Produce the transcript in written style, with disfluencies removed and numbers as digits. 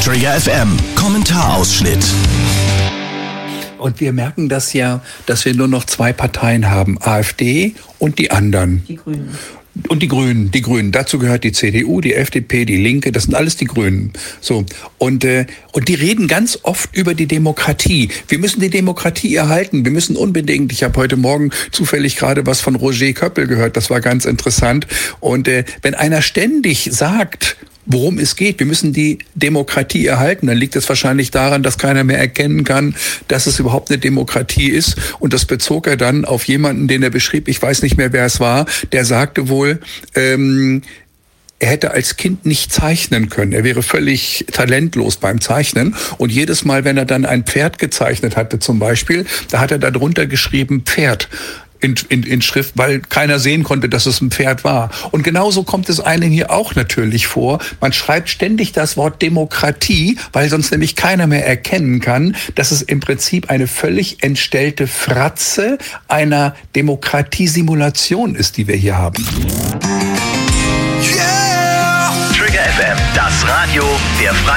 Trigger FM, Kommentarausschnitt. Und wir merken das ja, dass wir nur noch 2 Parteien haben, AfD und die anderen. Die Grünen. Und die Grünen. Dazu gehört die CDU, die FDP, die Linke, das sind alles die Grünen. So. Und die reden ganz oft über die Demokratie. Wir müssen die Demokratie erhalten. Wir müssen unbedingt, ich habe heute Morgen zufällig gerade was von Roger Köppel gehört, das war ganz interessant. Und wenn einer ständig sagt, worum es geht, wir müssen die Demokratie erhalten, dann liegt es wahrscheinlich daran, dass keiner mehr erkennen kann, dass es überhaupt eine Demokratie ist. Und das bezog er dann auf jemanden, den er beschrieb, ich weiß nicht mehr, wer es war, der sagte wohl, er hätte als Kind nicht zeichnen können. Er wäre völlig talentlos beim Zeichnen. Und jedes Mal, wenn er dann ein Pferd gezeichnet hatte zum Beispiel, da hat er da drunter geschrieben Pferd. In Schrift, weil keiner sehen konnte, dass es ein Pferd war. Und genauso kommt es einem hier auch natürlich vor. Man schreibt ständig das Wort Demokratie, weil sonst nämlich keiner mehr erkennen kann, dass es im Prinzip eine völlig entstellte Fratze einer Demokratiesimulation ist, die wir hier haben. Trigger FM, das Radio der Freien